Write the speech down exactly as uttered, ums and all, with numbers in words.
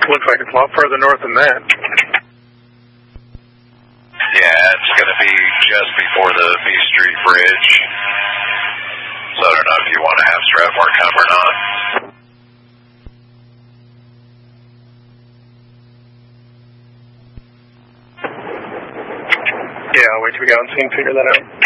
Looks like it's a lot further north than that. Yeah, it's going to be just before the B Street Bridge. So I don't know if you want to have Strathmore come or not. Yeah, I'll wait till we get on scene and figure that out.